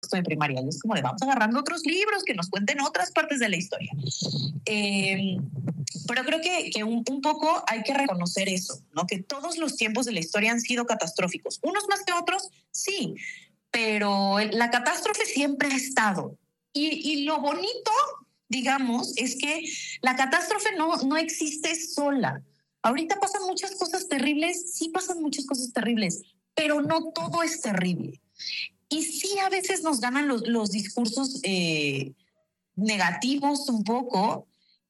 de primaria. Y es como de vamos agarrando otros libros que nos cuenten otras partes de la historia. Pero creo que un poco hay que reconocer eso, ¿no? Que todos los tiempos de la historia han sido catastróficos. Unos más que otros, sí, pero la catástrofe siempre ha estado. Y lo bonito, digamos, es que la catástrofe no existe sola. Ahorita pasan muchas cosas terribles, sí pasan muchas cosas terribles, pero no todo es terrible. Y sí, a veces nos ganan los discursos negativos un poco,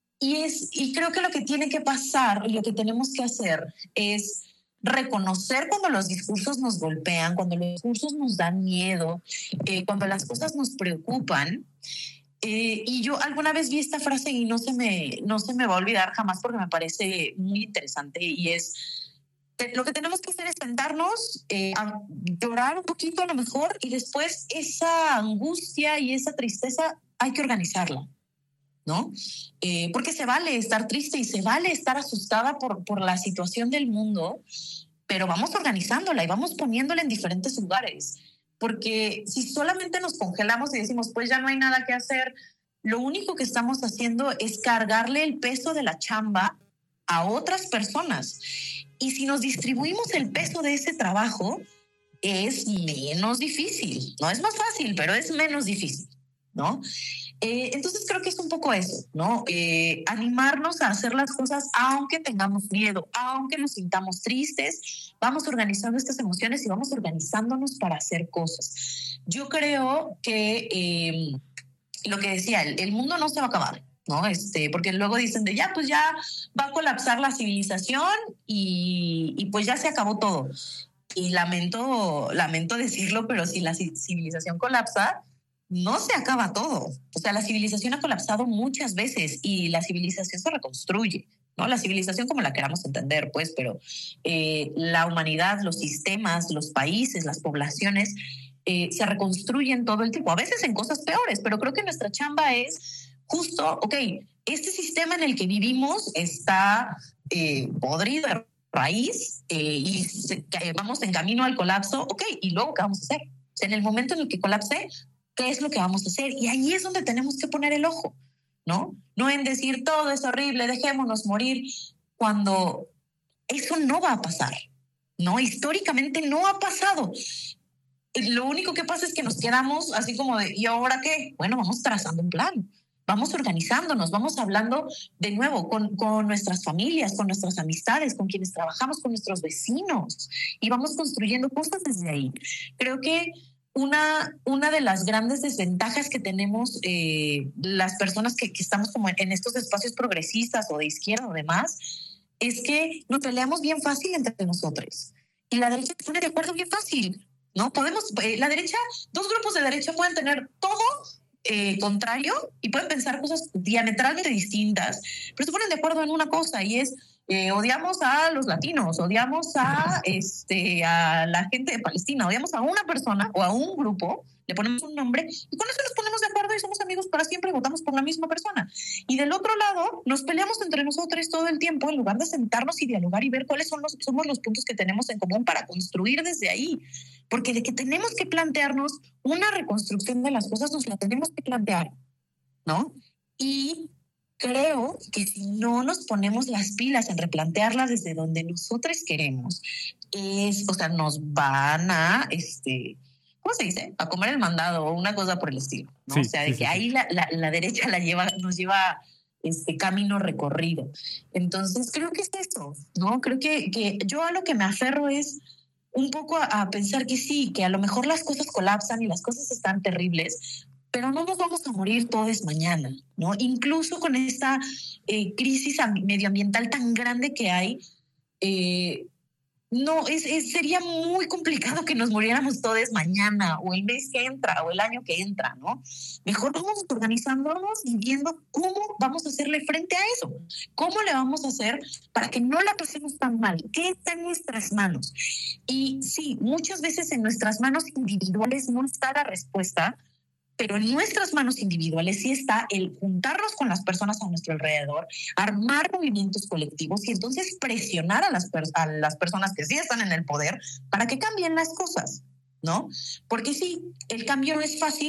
y creo que lo que tiene que pasar y lo que tenemos que hacer es reconocer cuando los discursos nos golpean, cuando los discursos nos dan miedo, cuando las cosas nos preocupan. Y yo alguna vez vi esta frase y no se me va a olvidar jamás porque me parece muy interesante, y es lo que tenemos que hacer es sentarnos, a llorar un poquito a lo mejor, y después esa angustia y esa tristeza hay que organizarla, ¿no? Porque se vale estar triste y se vale estar asustada por la situación del mundo, pero vamos organizándola y vamos poniéndola en diferentes lugares. Porque si solamente nos congelamos y decimos, pues ya no hay nada que hacer, lo único que estamos haciendo es cargarle el peso de la chamba a otras personas. Y si nos distribuimos el peso de ese trabajo, es menos difícil. No es más fácil, pero es menos difícil, ¿no? Entonces creo que es un poco eso, ¿no? Animarnos a hacer las cosas aunque tengamos miedo, aunque nos sintamos tristes, vamos organizando estas emociones y vamos organizándonos para hacer cosas. Yo creo que lo que decía, el mundo no se va a acabar, ¿no? Porque luego dicen de ya, pues ya va a colapsar la civilización y pues ya se acabó todo. Y lamento decirlo, pero si la civilización colapsa, no se acaba todo. O sea, la civilización ha colapsado muchas veces y la civilización se reconstruye, ¿no? La civilización como la queramos entender, pues, pero la humanidad, los sistemas, los países, las poblaciones se reconstruyen todo el tiempo, a veces en cosas peores, pero creo que nuestra chamba es justo, ok, este sistema en el que vivimos está podrido de raíz, y vamos en camino al colapso, ok, y luego ¿qué vamos a hacer? O sea, en el momento en el que colapse, ¿qué es lo que vamos a hacer? Y ahí es donde tenemos que poner el ojo, ¿no? No en decir todo es horrible, dejémonos morir, cuando eso no va a pasar, ¿no? Históricamente no ha pasado. Lo único que pasa es que nos quedamos así como de, ¿y ahora qué? Bueno, vamos trazando un plan, vamos organizándonos, vamos hablando de nuevo con nuestras familias, con nuestras amistades, con quienes trabajamos, con nuestros vecinos, y vamos construyendo cosas desde ahí. Creo que una de las grandes desventajas que tenemos las personas que estamos como en estos espacios progresistas o de izquierda o demás, es que nos peleamos bien fácil entre nosotros. Y la derecha se pone de acuerdo bien fácil, ¿no? Podemos, la derecha, dos grupos de derecha pueden tener todo contrario y pueden pensar cosas diametralmente distintas, pero se ponen de acuerdo en una cosa, y es odiamos a los latinos, odiamos a la gente de Palestina, odiamos a una persona o a un grupo, le ponemos un nombre y con eso nos ponemos de acuerdo y somos amigos para siempre y votamos por la misma persona. Y del otro lado nos peleamos entre nosotros todo el tiempo en lugar de sentarnos y dialogar y ver cuáles somos los puntos que tenemos en común para construir desde ahí. Porque de que tenemos que plantearnos una reconstrucción de las cosas, nos la tenemos que plantear, ¿no? Y creo que si no nos ponemos las pilas en replantearlas desde donde nosotros queremos, o sea, nos van a, ¿cómo se dice? A comer el mandado o una cosa por el estilo, ¿no? Sí, o sea, de que ahí la derecha nos lleva este camino recorrido. Entonces, creo que es eso, ¿no? Creo que yo a lo que me aferro es un poco a pensar que sí, que a lo mejor las cosas colapsan y las cosas están terribles, pero no nos vamos a morir todos mañana, ¿no? Incluso con esta crisis medioambiental tan grande que hay, no, sería muy complicado que nos muriéramos todos mañana o el mes que entra o el año que entra, ¿no? Mejor vamos organizándonos y viendo cómo vamos a hacerle frente a eso. ¿Cómo le vamos a hacer para que no la pasemos tan mal? ¿Qué está en nuestras manos? Y sí, muchas veces en nuestras manos individuales no está la respuesta, pero en nuestras manos individuales sí está el juntarnos con las personas a nuestro alrededor, armar movimientos colectivos y entonces presionar a las personas que sí están en el poder para que cambien las cosas, ¿no? Porque sí, el cambio no es fácil.